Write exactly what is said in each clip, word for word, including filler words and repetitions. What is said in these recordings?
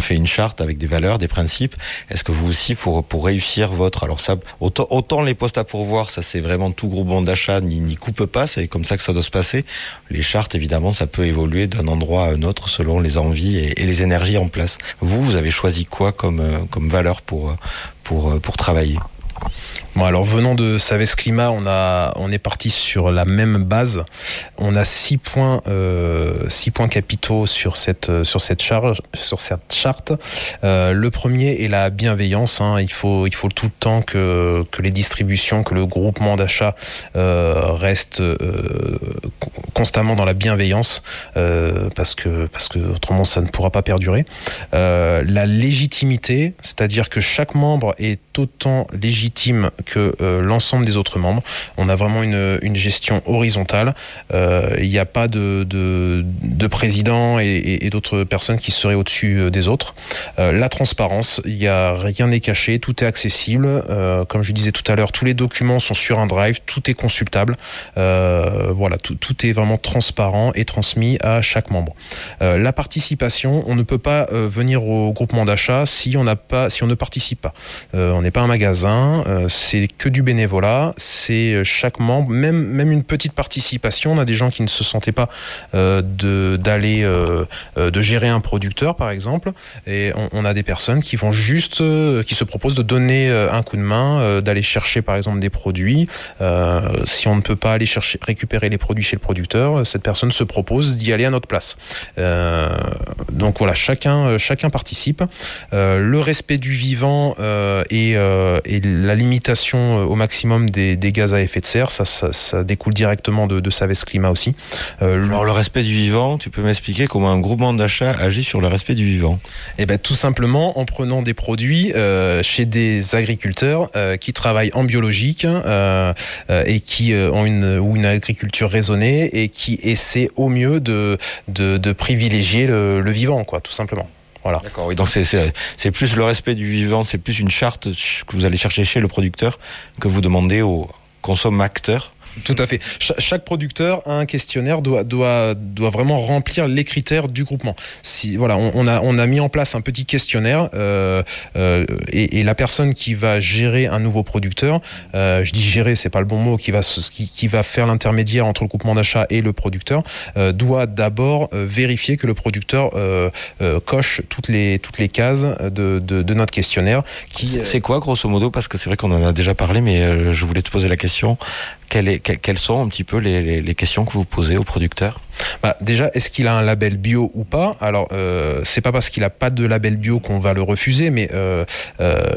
fait une charte avec des valeurs, des principes. Est-ce que vous aussi, pour pour réussir votre, alors ça, autant, autant les postes à pourvoir, ça c'est vraiment tout groupement d'achat n'y, n'y coupe pas, c'est comme ça que ça doit se passer. Les chartes, évidemment, ça peut évoluer d'un endroit à un autre selon les envies et, et les énergies en place. Vous, vous avez choisi quoi comme comme valeur pour pour pour travailler? Bon, alors venant de Savès Climat, on a, on est parti sur la même base. On a six points, euh, six points capitaux sur cette, sur cette charge, sur cette charte. Euh, le premier est la bienveillance. Hein. Il faut, il faut tout le temps que, que les distributions, que le groupement d'achat euh, reste euh, constamment dans la bienveillance, euh, parce que, parce que autrement ça ne pourra pas perdurer. Euh, la légitimité, c'est-à-dire que chaque membre est autant légitime que euh, l'ensemble des autres membres. On a vraiment une, une gestion horizontale. Euh, il n'y a pas de, de, de président et, et, et d'autres personnes qui seraient au-dessus des autres. Euh, la transparence, il y a rien n'est caché, tout est accessible. Euh, comme je disais tout à l'heure, tous les documents sont sur un drive, tout est consultable. Euh, voilà, tout, tout est vraiment transparent et transmis à chaque membre. Euh, la participation, on ne peut pas euh, venir au groupement d'achat si on n'a pas, si on ne participe pas. Euh, on n'est pas un magasin, euh, c'est que du bénévolat, c'est chaque membre, même même une petite participation. On a des gens qui ne se sentaient pas euh, de d'aller euh, de gérer un producteur par exemple, et on, on a des personnes qui vont juste euh, qui se proposent de donner un coup de main, euh, d'aller chercher par exemple des produits. Euh, si on ne peut pas aller chercher récupérer les produits chez le producteur, cette personne se propose d'y aller à notre place. Euh, donc voilà, chacun chacun participe. Euh, le respect du vivant euh, et, euh, et la limitation au maximum des, des gaz à effet de serre, ça, ça, ça découle directement de, de Savès Climat aussi. Euh, Alors le respect du vivant, tu peux m'expliquer comment un groupement d'achat agit sur le respect du vivant? Eh ben tout simplement en prenant des produits euh, chez des agriculteurs euh, qui travaillent en biologique euh, euh, et qui euh, ont une ou une agriculture raisonnée et qui essaient au mieux de de, de privilégier le, le vivant, quoi, tout simplement. Voilà. D'accord, oui, donc c'est, c'est, c'est plus le respect du vivant, c'est plus une charte que vous allez chercher chez le producteur que vous demandez aux consommateurs. Tout à fait. Ch- chaque producteur a un questionnaire, doit doit doit vraiment remplir les critères du groupement. Si voilà, on, on a on a mis en place un petit questionnaire euh, euh, et, et la personne qui va gérer un nouveau producteur, euh, je dis gérer, c'est pas le bon mot, qui va qui, qui va faire l'intermédiaire entre le groupement d'achat et le producteur, euh, doit d'abord euh, vérifier que le producteur euh, euh, coche toutes les toutes les cases de de, de notre questionnaire. Qui c'est quoi grosso modo, parce que c'est vrai qu'on en a déjà parlé, mais euh, je voulais te poser la question. Quelle est, quelles sont un petit peu les, les, les questions que vous posez aux producteurs? Bah, déjà, est-ce qu'il a un label bio ou pas? Alors, euh, c'est pas parce qu'il a pas de label bio qu'on va le refuser, mais euh, euh,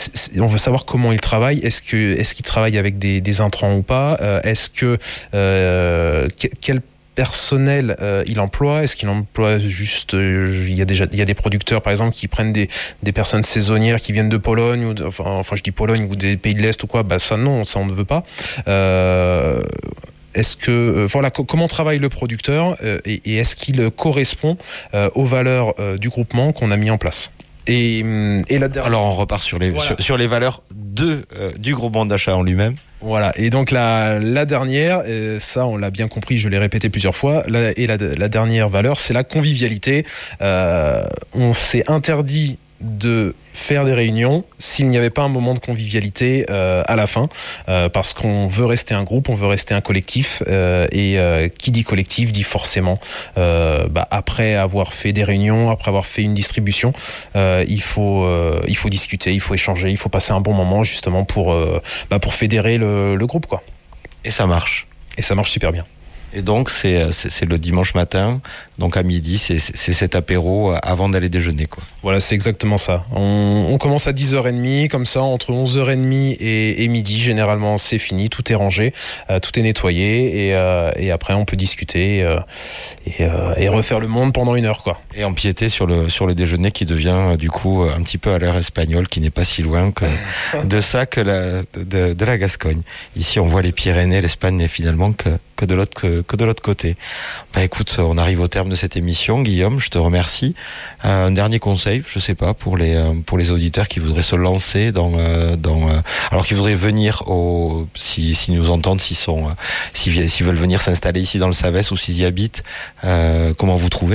on veut savoir comment il travaille. Est-ce que, est-ce qu'il travaille avec des, des intrants ou pas? euh, Est-ce que euh, quel personnel euh, il emploie? Est-ce qu'il emploie juste euh, il y a déjà il y a des producteurs par exemple qui prennent des des personnes saisonnières qui viennent de Pologne ou de, enfin enfin je dis Pologne ou des pays de l'Est ou quoi? Bah ça non, ça on ne veut pas. Euh, Est-ce que euh, voilà co- comment travaille le producteur euh, et, et est-ce qu'il correspond euh, aux valeurs euh, du groupement qu'on a mis en place? Et, et la dernière... Alors on repart sur les voilà. sur, sur les valeurs de euh, du groupement d'achat en lui-même. Voilà, et donc la, la dernière, euh, ça on l'a bien compris, je l'ai répété plusieurs fois, la, et la, la dernière valeur, c'est la convivialité. Euh, on s'est interdit de faire des réunions s'il n'y avait pas un moment de convivialité euh, à la fin, euh, parce qu'on veut rester un groupe, on veut rester un collectif, euh, et euh, qui dit collectif dit forcément euh, bah, après avoir fait des réunions, après avoir fait une distribution, euh, il faut euh, il faut discuter, il faut échanger, il faut passer un bon moment justement pour euh, bah, pour fédérer le, le groupe, quoi. Et ça marche. Et ça marche super bien. Et donc c'est, c'est, c'est le dimanche matin, donc à midi, c'est, c'est cet apéro avant d'aller déjeuner, quoi. Voilà, c'est exactement ça. On, on commence à dix heures trente, comme ça, entre onze heures trente et, et midi, généralement c'est fini, tout est rangé, euh, tout est nettoyé, et, euh, et après on peut discuter euh, et, euh, et refaire le monde pendant une heure, quoi. Et empiéter sur le, sur le déjeuner qui devient du coup un petit peu à l'heure espagnole, qui n'est pas si loin que de ça que la, de, de la Gascogne. Ici on voit les Pyrénées, l'Espagne n'est finalement que, que de l'autre que, que de l'autre côté. Bah écoute, on arrive au terme de cette émission. Guillaume, je te remercie. Euh, un dernier conseil, je sais pas, pour les euh, pour les auditeurs qui voudraient se lancer dans euh, dans euh, alors qui voudraient venir au si si nous entendent, s'ils sont euh, s'ils, s'ils veulent venir s'installer ici dans le Savès ou s'ils y habitent, euh, comment vous trouvez?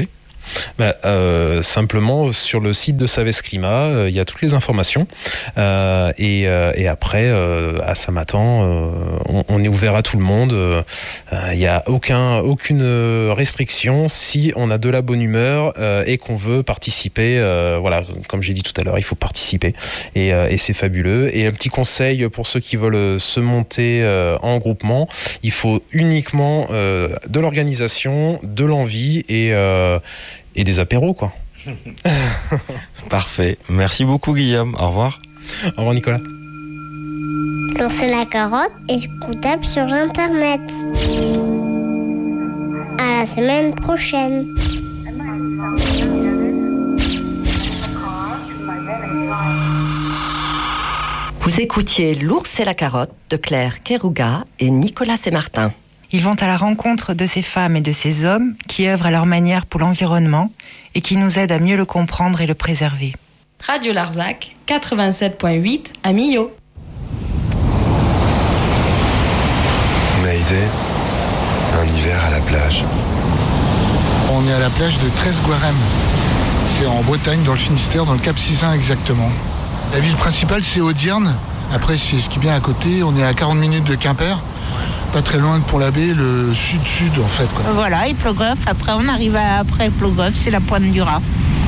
Bah, euh, simplement sur le site de Savès Climat, euh, il y a toutes les informations euh, et, euh, et après euh, à Samatan, euh, on, on est ouvert à tout le monde. Euh, il n'y a aucun, aucune restriction si on a de la bonne humeur euh, et qu'on veut participer. Euh, voilà, comme j'ai dit tout à l'heure, il faut participer et, euh, et c'est fabuleux. Et un petit conseil pour ceux qui veulent se monter euh, en groupement, il faut uniquement euh, de l'organisation, de l'envie et euh, et des apéros, quoi. Parfait. Merci beaucoup, Guillaume. Au revoir. Au revoir, Nicolas. L'ours et la carotte est écoutable sur Internet. À la semaine prochaine. Vous écoutiez L'ours et la carotte de Claire Kerouga et Nicolas Sémartin. Ils vont à la rencontre de ces femmes et de ces hommes qui œuvrent à leur manière pour l'environnement et qui nous aident à mieux le comprendre et le préserver. Radio Larzac, quatre-vingt-sept point huit à Millau. Mayday, un hiver à la plage. On est à la plage de Tresse-Guarem. C'est en Bretagne, dans le Finistère, dans le Cap Sizun exactement. La ville principale, c'est Audierne. Après, c'est ce qui est bien à côté. On est à quarante minutes de Quimper. Pas très loin de Pont-l'Abbé, le sud-sud en fait, quoi. Voilà, et Plogoff, après on arrive à, après Plogoff, c'est la pointe du Raz.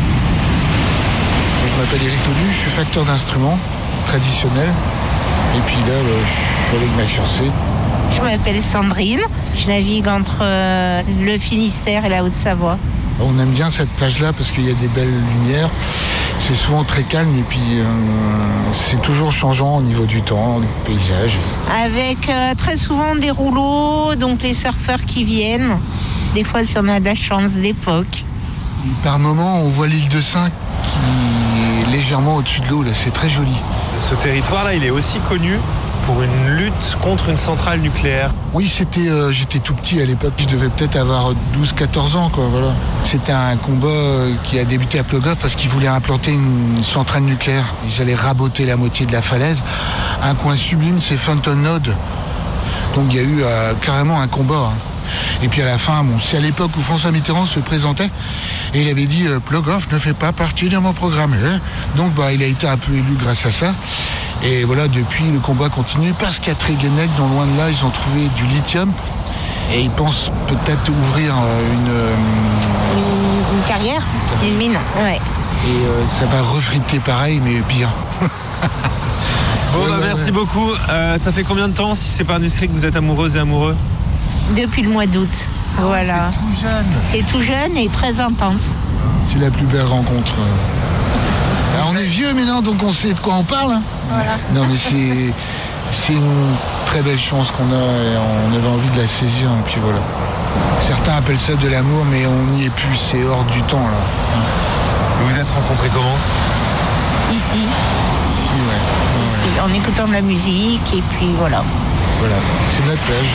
Je m'appelle Eric Tolu, je suis facteur d'instruments traditionnels. Et puis là, je suis avec ma fiancée. Je m'appelle Sandrine, je navigue entre euh, le Finistère et la Haute-Savoie. On aime bien cette plage-là parce qu'il y a des belles lumières. C'est souvent très calme et puis euh, c'est toujours changeant au niveau du temps, du paysage. Avec euh, très souvent des rouleaux, donc les surfeurs qui viennent. Des fois, si on a de la chance d'époque. Par moment, on voit l'île de Sein qui est légèrement au-dessus de l'eau. Là, c'est très joli. Ce territoire-là, il est aussi connu pour une lutte contre une centrale nucléaire. Oui, c'était, euh, j'étais tout petit à l'époque, je devais peut-être avoir douze quatorze ans, quoi, voilà. C'était un combat qui a débuté à Plogoff parce qu'ils voulaient implanter une centrale nucléaire. Ils allaient raboter la moitié de la falaise. Un coin sublime, c'est Fountain Node. Donc il y a eu euh, carrément un combat. Hein. Et puis à la fin, bon, c'est à l'époque où François Mitterrand se présentait et il avait dit euh, Plogoff ne fait pas partie de mon programme. Hein. Donc bah, il a été un peu élu grâce à ça. Et voilà, depuis, le combat continue parce qu'à Tréguenec, non loin de là, ils ont trouvé du lithium et ils pensent peut-être ouvrir une... Une, une carrière, une mine, ouais. Et euh, ça va refriter pareil, mais pire. Bon, ouais, bah, ouais, merci ouais. beaucoup. Euh, ça fait combien de temps, si c'est pas indiscret, que vous êtes amoureuse et amoureux ? Depuis le mois d'août, ah, voilà. C'est tout jeune. C'est tout jeune et très intense. C'est la plus belle rencontre. Alors, on est vieux maintenant, donc on sait de quoi on parle. Hein. Voilà. Non, mais c'est, c'est une très belle chance qu'on a et on avait envie de la saisir. Et puis voilà. Certains appellent ça de l'amour, mais on n'y est plus, c'est hors du temps là. Vous vous êtes rencontrés comment ? Ici. Ici, ouais. Ici, ouais. En écoutant de la musique et puis voilà. Voilà, c'est notre plage.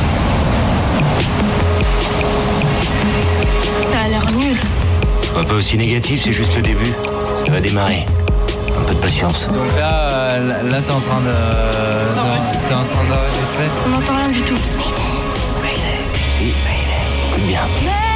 T'as l'air nul. Pas aussi négatif, c'est juste le début. Ça va démarrer. Un peu de patience. Donc là, euh, là t'es en train de... de t'es en train d'enregistrer. On n'entend rien du tout. Mayday. Si, Mayday. Écoute bien.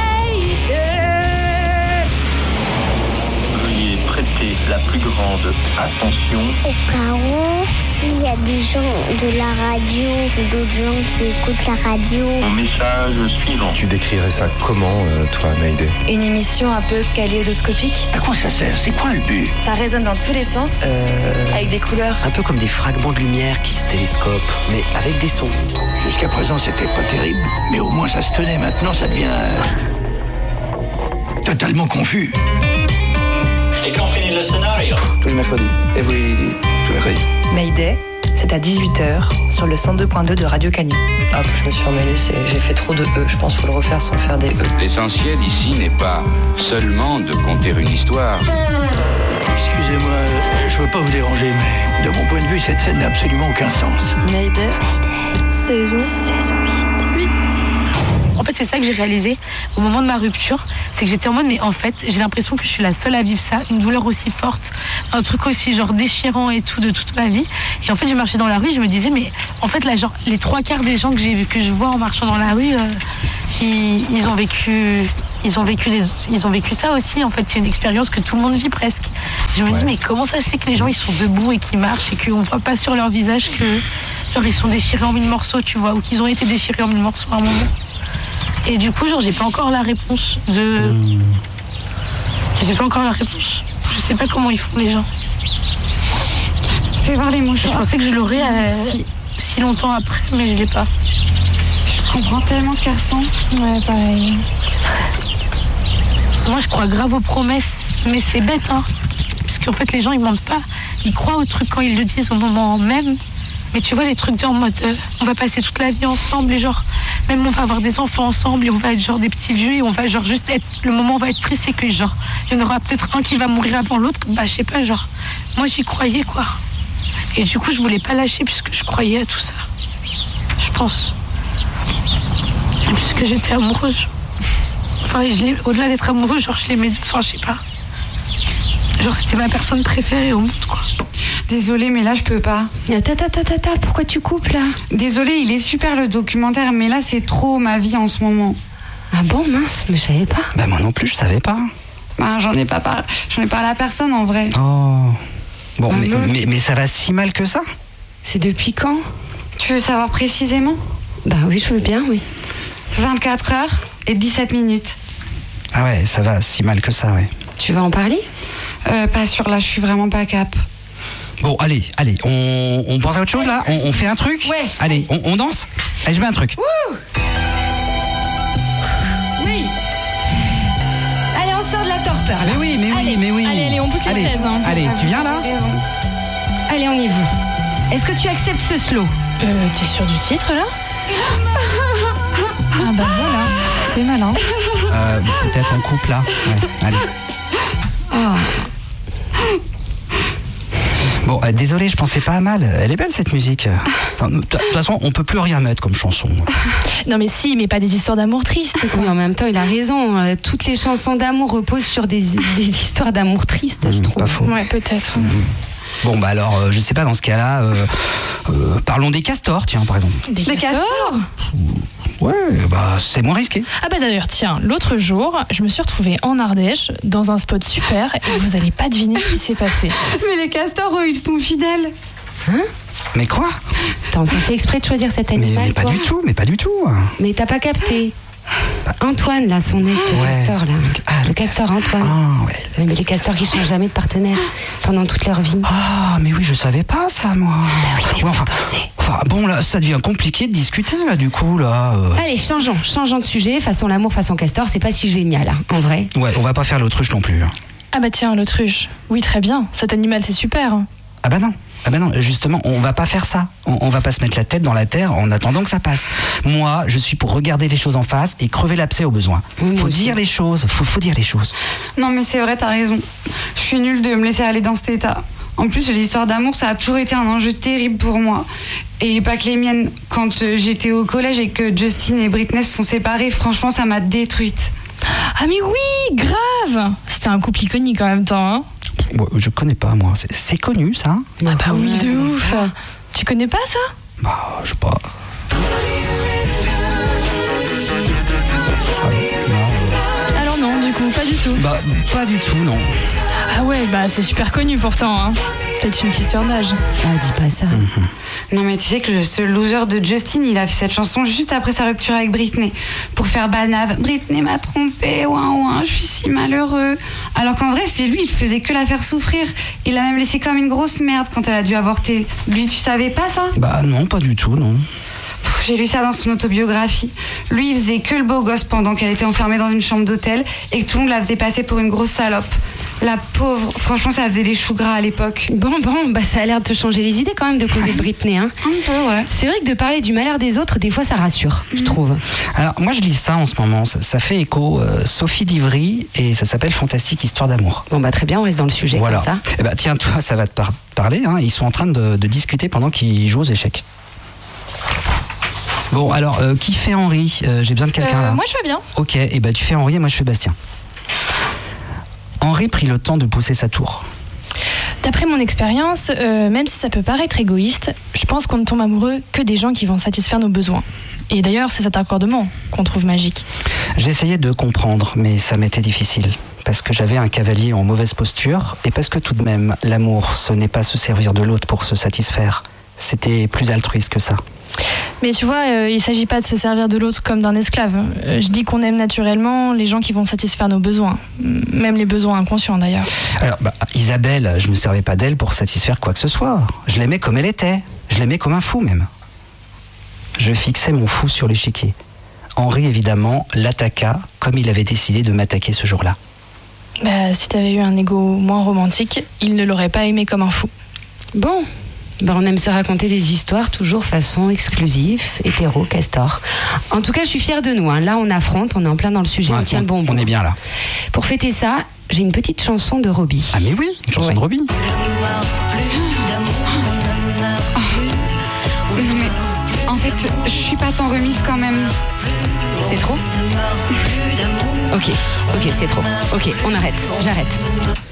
Veuillez prêter la plus grande attention. Au cas où, s'il y a des gens de la radio ou d'autres gens qui écoutent la radio. Mon message suivant. Tu décrirais ça comment, euh, toi, Mayday ? Une émission un peu kaléidoscopique. À quoi ça sert ? C'est quoi le but ? Ça résonne dans tous les sens, euh... avec des couleurs. Un peu comme des fragments de lumière qui se télescopent, mais avec des sons. Jusqu'à présent, c'était pas terrible, mais au moins ça se tenait. Maintenant, ça devient... Euh... totalement confus. Et quand finit le scénario ? Tous les mercredis. Every... tous les mercredis. Mayday, c'est à dix-huit heures sur le cent deux point deux de Radio Canu. Ah, je me suis emmêlée, j'ai fait trop de E. Je pense qu'il faut le refaire sans faire des E. L'essentiel ici n'est pas seulement de conter une histoire. Excusez-moi, je veux pas vous déranger, mais de mon point de vue, cette scène n'a absolument aucun sens. Mayday, saison huit. En fait, c'est ça que j'ai réalisé au moment de ma rupture, c'est que j'étais en mode, mais en fait, j'ai l'impression que je suis la seule à vivre ça, une douleur aussi forte, un truc aussi genre déchirant et tout de toute ma vie. Et en fait, je marchais dans la rue et je me disais, mais en fait, là, genre, les trois quarts des gens que j'ai que je vois en marchant dans la rue, euh, ils, ils ont vécu ils ont vécu des, ils ont vécu ça aussi. En fait, c'est une expérience que tout le monde vit presque. Je me Ouais. dis, mais comment ça se fait que les gens ils sont debout et qu'ils marchent et qu'on voit pas sur leur visage que genre ils sont déchirés en mille morceaux, tu vois, ou qu'ils ont été déchirés en mille morceaux à un moment. Et du coup, genre, j'ai pas encore la réponse de. Mmh. J'ai pas encore la réponse. Je sais pas comment ils font les gens. Fais voir les mouchoirs. Je pensais que je l'aurais euh, si. si longtemps après, mais je l'ai pas. Je comprends tellement ce qu'elle ressent. Ouais, pareil. Moi, je crois grave aux promesses, mais c'est bête, hein. Parce qu'en fait, les gens, ils mentent pas. Ils croient aux trucs quand ils le disent au moment même. Mais tu vois, les trucs de en mode, euh, on va passer toute la vie ensemble, et genre, même on va avoir des enfants ensemble, et on va être genre des petits vieux, et on va genre juste être, le moment où on va être triste, c'est que genre, il y en aura peut-être un qui va mourir avant l'autre. Bah, je sais pas, genre, moi, j'y croyais, quoi. Et du coup, je voulais pas lâcher puisque je croyais à tout ça. Je pense. Puisque j'étais amoureuse. Enfin, je l'ai- au-delà d'être amoureuse, genre, je l'aimais. Enfin, je sais pas. Genre, c'était ma personne préférée au monde, quoi. Désolée, mais là, je peux pas. Ta ta ta ta ta, pourquoi tu coupes là? Désolée, il est super le documentaire, mais là, c'est trop ma vie en ce moment. Ah bon, mince, mais je savais pas. Bah moi non plus, je savais pas. Bah, j'en ai pas par... j'en ai parlé à personne en vrai. Oh. Bon, Ah, mais, mince. mais, mais ça va si mal que ça? C'est depuis quand? Tu veux savoir précisément? Bah oui, je veux bien, oui. vingt-quatre heures et dix-sept minutes. Ah ouais, ça va si mal que ça, ouais. Tu vas en parler? Euh, pas sûr, là, je suis vraiment pas cap. Bon, allez, allez, on, on pense à autre chose là? on, on fait un truc? Ouais. Allez, on, on danse? Allez, je mets un truc. Wouh! Oui! Allez, on sort de la torpeur là. Mais oui, mais oui, Allez. mais oui. Allez, allez, on pousse les Allez, chaises. Hein. Allez, tu viens là? Allez, on y va. Est-ce que tu acceptes ce slow? Euh, t'es sûr du titre, là? Ah bah voilà, c'est malin. Euh, peut-être on coupe là. Ouais, allez. Bon, euh, désolé, je pensais pas à mal. Elle est belle cette musique. Enfin, de toute façon, on peut plus rien mettre comme chanson. Non mais si, mais pas des histoires d'amour tristes. Oui, en même temps, il a raison. Euh, Toutes les chansons d'amour reposent sur des, des histoires d'amour tristes, je Mmh, trouve. pas faux. Ouais, peut-être. Bon, bah alors, euh, je sais pas, dans ce cas-là, euh, euh, parlons des castors, tiens, par exemple. Des Les castors castors? Ouais, bah c'est moins risqué. Ah bah d'ailleurs, tiens, l'autre jour, je me suis retrouvée en Ardèche, dans un spot super, et vous allez pas deviner ce qui s'est passé. Mais les castors, eux, ils sont fidèles. Hein? Mais quoi? T'as encore fait exprès de choisir cet mais, animal, mais pas toi? du tout, mais pas du tout. Mais t'as pas capté. Antoine, là, son ex, le Ouais. castor, là. Ah, le castor, Antoine. Ah, ouais. Oui, mais les castors, ils changent jamais de partenaire pendant toute leur vie. Ah, mais oui, je savais pas ça, moi. Bah oui, mais Ouais, enfin, penser. enfin, bon, là, ça devient compliqué de discuter, là, du coup, là. euh. Allez, changeons, changeons de sujet. Façon l'amour, façon castor, c'est pas si génial, hein, en vrai. Ouais, on va pas faire l'autruche non plus. Ah bah tiens, l'autruche. Oui, très bien, cet animal c'est super. Ah bah non. Ah bah non, justement, on va pas faire ça. On, on va pas se mettre la tête dans la terre en attendant que ça passe. Moi, je suis pour regarder les choses en face et crever l'abcès au besoin. Oui, moi Faut aussi. dire les choses, faut, faut dire les choses. Non, mais c'est vrai, t'as raison. Je suis nulle de me laisser aller dans cet état. En plus, l'histoire d'amour, ça a toujours été un enjeu terrible pour moi. Et pas que les miennes. Quand euh, j'étais au collège et que Justin et Britney se sont séparés, franchement, ça m'a détruite. Ah mais oui, grave. C'était un couple iconique en même temps, hein. Ouais, je connais pas, moi. C'est, c'est connu, ça? Ah bah oui, de Ouais. ouf. Tu connais pas ça? Bah, je sais pas. Alors non, du coup, pas du tout. Bah, pas du tout, non. Ah ouais, bah c'est super connu pourtant, hein. Peut-être une fissure d'âge. Ah, dis pas ça. Non, mais tu sais que ce loser de Justin, il a fait cette chanson juste après sa rupture avec Britney. Pour faire banave. Britney m'a trompé, ouin ouin, je suis si malheureux. Alors qu'en vrai, c'est lui, il faisait que la faire souffrir. Il l'a même laissé comme une grosse merde quand elle a dû avorter. Lui, tu savais pas ça? Bah non, pas du tout, non. Pff, J'ai lu ça dans son autobiographie. Lui, il faisait que le beau gosse pendant qu'elle était enfermée dans une chambre d'hôtel et que tout le monde la faisait passer pour une grosse salope. La pauvre, franchement, ça faisait les choux gras à l'époque. Bon, bon, bah ça a l'air de te changer les idées quand même de causer de Britney, hein. Un peu, ouais. C'est vrai que de parler du malheur des autres, des fois, ça rassure, je trouve. Alors, moi, je lis ça en ce moment. Ça, ça fait écho. euh, Sophie d'Ivry et ça s'appelle Fantastique Histoire d'amour. Bon, bah très bien, on reste dans le sujet Voilà. comme ça. Eh ben, tiens, toi, ça va te par- parler. Hein. Ils sont en train de, de discuter pendant qu'ils jouent aux échecs. Bon, alors, euh, qui fait Henri? Euh, J'ai besoin de quelqu'un Euh, là. moi je veux bien. Ok, et ben tu fais Henri et moi je fais Bastien. Henri prit le temps de pousser sa tour. D'après mon expérience, euh, même si ça peut paraître égoïste, je pense qu'on ne tombe amoureux que des gens qui vont satisfaire nos besoins. Et d'ailleurs, c'est cet accordement qu'on trouve magique. J'essayais de comprendre, mais ça m'était difficile. Parce que j'avais un cavalier en mauvaise posture, et parce que tout de même, l'amour, ce n'est pas se servir de l'autre pour se satisfaire. C'était plus altruiste que ça. Mais tu vois, euh, il ne s'agit pas de se servir de l'autre comme d'un esclave. Euh, je dis qu'on aime naturellement les gens qui vont satisfaire nos besoins. Même les besoins inconscients d'ailleurs. Alors, bah, Isabelle, je ne me servais pas d'elle pour satisfaire quoi que ce soit. Je l'aimais comme elle était. Je l'aimais comme un fou même. Je fixais mon fou sur l'échiquier. Henri, évidemment, l'attaqua comme il avait décidé de m'attaquer ce jour-là. Bah, si t'avais eu un ego moins romantique, il ne l'aurait pas aimé comme un fou. Bon, bah on aime se raconter des histoires toujours façon exclusive, hétéro, castor. En tout cas, je suis fière de nous. Hein. Là, on affronte, on est en plein dans le sujet, ouais, on tient on, le bonbon. On est bien là. Pour fêter ça, j'ai une petite chanson de Robbie. Ah mais oui, une chanson ouais. de Robbie. Oh. Non mais, en fait, je suis pas tant remise quand même. C'est trop ? Ok, ok, c'est trop. Ok, on arrête, j'arrête.